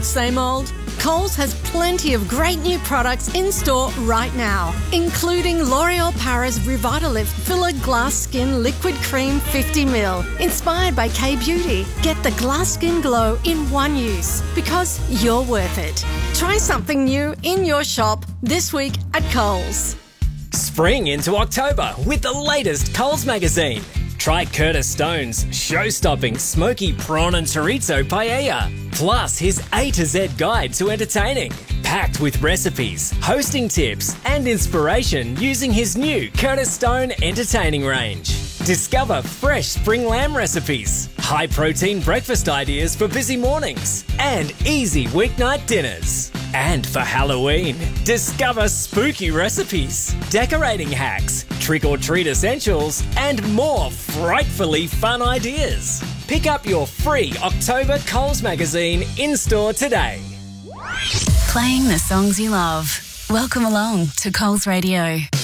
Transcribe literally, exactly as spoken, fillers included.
Same old? Coles has plenty of great new products in store right now, including L'Oreal Paris Revitalift Filler Glass Skin Liquid Cream fifty milliliters, inspired by K-Beauty. Get the glass skin glow in one use, because you're worth it. Try something new in your shop this week at Coles. Spring into October with the latest Coles magazine. Try Curtis Stone's show-stopping smoky prawn and chorizo paella, plus his A to Z guide to entertaining, packed with recipes, hosting tips and inspiration using his new Curtis Stone entertaining range. Discover fresh spring lamb recipes, high-protein breakfast ideas for busy mornings, and easy weeknight dinners. And for Halloween, discover spooky recipes, decorating hacks, trick-or-treat essentials, and more frightfully fun ideas. Pick up your free October Coles magazine in-store today. Playing the songs you love. Welcome along to Coles Radio.